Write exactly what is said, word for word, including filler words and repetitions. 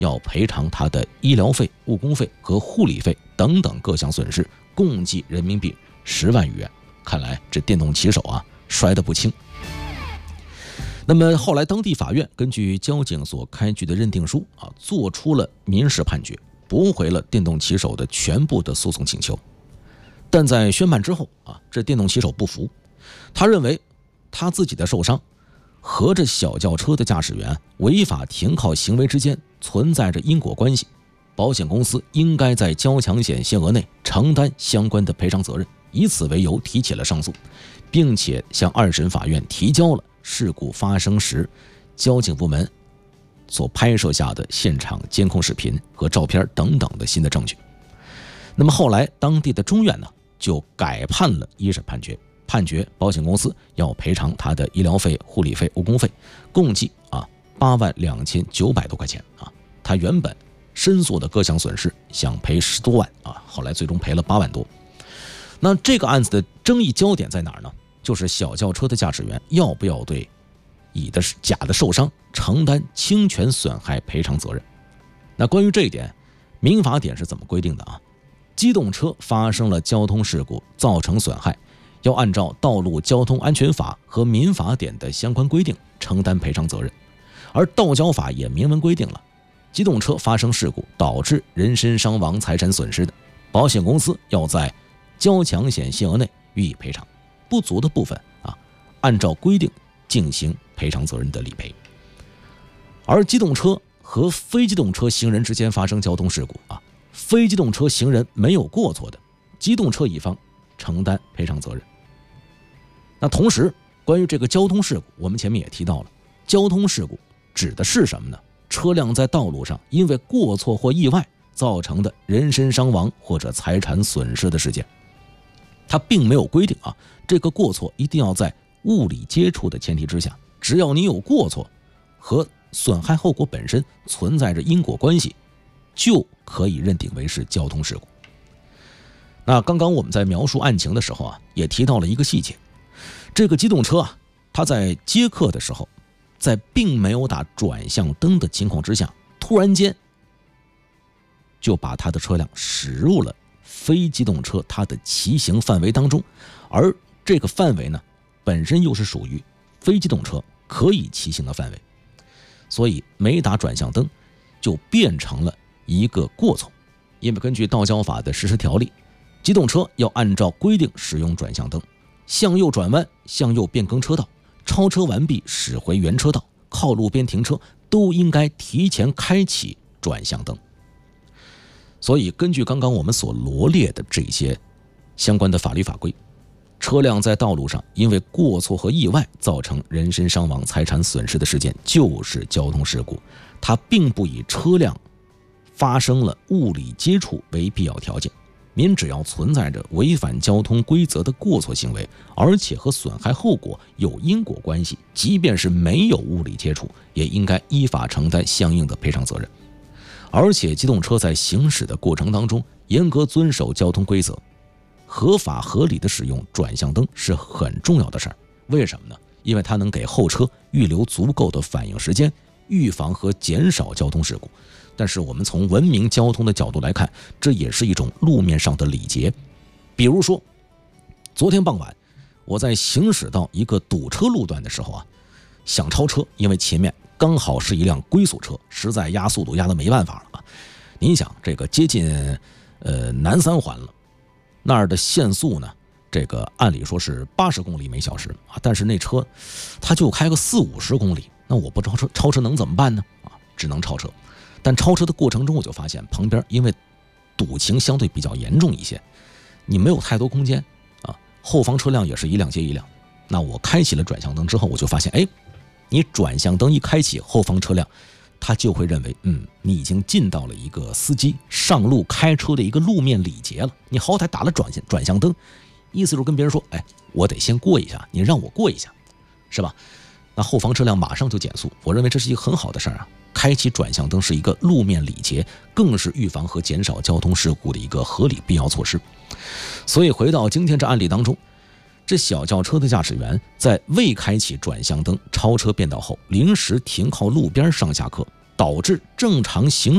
要赔偿他的医疗费、误工费和护理费等等各项损失，共计人民币十万余元。看来这电动骑手啊，摔得不轻。那么后来当地法院根据交警所开具的认定书啊，做出了民事判决，驳回了电动骑手的全部的诉讼请求。但在宣判之后啊，这电动骑手不服，他认为他自己的受伤和这小轿车的驾驶员违法停靠行为之间存在着因果关系，保险公司应该在交强险限额内承担相关的赔偿责任，以此为由提起了上诉，并且向二审法院提交了事故发生时交警部门所拍摄下的现场监控视频和照片等等的新的证据。那么后来当地的中院呢，就改判了一审判决，判决保险公司要赔偿他的医疗费、护理费、误工费，共计啊八万两千九百多块钱啊。他原本申诉的各项损失想赔十多万啊，后来最终赔了八万多。那这个案子的争议焦点在哪儿呢？就是小轿车的驾驶员要不要对乙的甲的受伤承担侵权损害赔偿责任。那关于这一点，民法典是怎么规定的啊？机动车发生了交通事故造成损害，要按照道路交通安全法和民法典的相关规定承担赔偿责任。而道交法也明文规定了，机动车发生事故导致人身伤亡、财产损失的，保险公司要在交强险限额内予以赔偿，不足的部分啊，按照规定进行赔偿责任的理赔。而机动车和非机动车行人之间发生交通事故啊，非机动车行人没有过错的，机动车一方承担赔偿责任。那同时，关于这个交通事故，我们前面也提到了，交通事故指的是什么呢？车辆在道路上因为过错或意外造成的人身伤亡或者财产损失的事件。它并没有规定啊，这个过错一定要在物理接触的前提之下，只要你有过错和损害后果本身存在着因果关系，就可以认定为是交通事故。那刚刚我们在描述案情的时候啊，也提到了一个细节，这个机动车啊，它在接客的时候，在并没有打转向灯的情况之下，突然间就把它的车辆驶入了非机动车它的骑行范围当中，而这个范围呢，本身又是属于非机动车可以骑行的范围，所以没打转向灯就变成了一个过错。因为根据道交法的实施条例，机动车要按照规定使用转向灯，向右转弯、向右变更车道、超车完毕驶回原车道、靠路边停车，都应该提前开启转向灯。所以根据刚刚我们所罗列的这些相关的法律法规，车辆在道路上因为过错和意外造成人身伤亡、财产损失的事件就是交通事故，它并不以车辆发生了物理接触为必要条件。您只要存在着违反交通规则的过错行为，而且和损害后果有因果关系，即便是没有物理接触，也应该依法承担相应的赔偿责任。而且机动车在行驶的过程当中严格遵守交通规则，合法合理的使用转向灯是很重要的事儿。为什么呢？因为它能给后车预留足够的反应时间，预防和减少交通事故。但是我们从文明交通的角度来看，这也是一种路面上的礼节。比如说昨天傍晚我在行驶到一个堵车路段的时候啊，想超车，因为前面刚好是一辆龟速车，实在压速度压得没办法了啊。您想这个接近呃南三环了，那儿的限速呢，这个按理说是八十公里每小时啊，但是那车它就开个四五十公里，那我不超车，超车能怎么办呢？啊，只能超车。但超车的过程中，我就发现旁边因为堵情相对比较严重一些，你没有太多空间啊，后方车辆也是一辆接一辆。那我开启了转向灯之后，我就发现，哎，你转向灯一开启，后方车辆他就会认为，嗯，你已经尽到了一个司机上路开车的一个路面礼节了。你好歹打了转向转向灯，意思就是跟别人说，哎，我得先过一下，你让我过一下，是吧？那后方车辆马上就减速，我认为这是一个很好的事儿啊。开启转向灯是一个路面礼节，更是预防和减少交通事故的一个合理必要措施。所以回到今天这案例当中，这小轿车的驾驶员在未开启转向灯超车变道后，临时停靠路边上下客，导致正常行